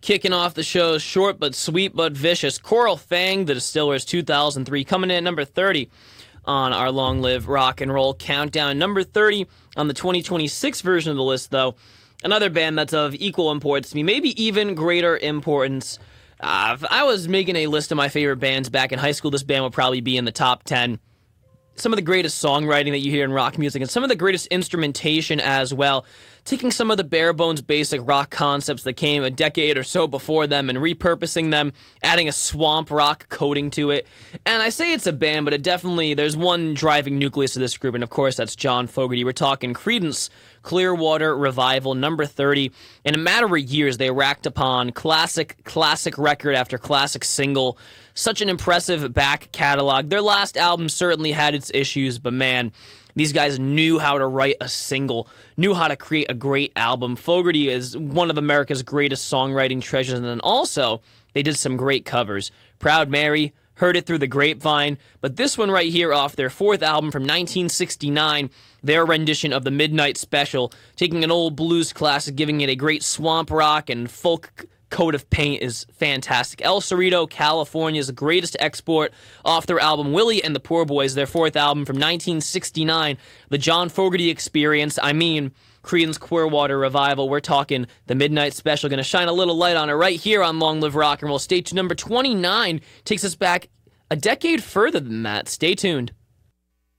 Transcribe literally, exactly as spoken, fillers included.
Kicking off the show's short but sweet but vicious, Coral Fang, The Distillers two thousand three, coming in at number thirty on our Long Live Rock and Roll countdown. Number thirty on the twenty twenty-six version of the list, though, another band that's of equal importance to me, maybe even greater importance. Uh, if I was making a list of my favorite bands back in high school, this band would probably be in the top ten. Some of the greatest songwriting that you hear in rock music, and some of the greatest instrumentation as well. Taking some of the bare bones basic rock concepts that came a decade or so before them and repurposing them, adding a swamp rock coating to it. And I say it's a band, but it definitely, there's one driving nucleus of this group, and of course that's John Fogerty. We're talking Creedence Clearwater Revival, number thirty. In a matter of years, they racked upon classic, classic record after classic single. Such an impressive back catalog. Their last album certainly had its issues, but man, these guys knew how to write a single, knew how to create a great album. Fogerty is one of America's greatest songwriting treasures, and then also, they did some great covers. Proud Mary, Heard It Through the Grapevine, but this one right here off their fourth album from nineteen sixty-nine, their rendition of the Midnight Special, taking an old blues classic, giving it a great swamp rock and folk coat of paint is fantastic. El Cerrito, California's greatest export off their album Willie and the Poor Boys, their fourth album from nineteen sixty-nine, the John Fogerty Experience, I mean, Creedence Clearwater Revival. We're talking the Midnight Special. Going to shine a little light on it right here on Long Live Rock and Roll. Stay tuned. Number twenty-nine takes us back a decade further than that. Stay tuned.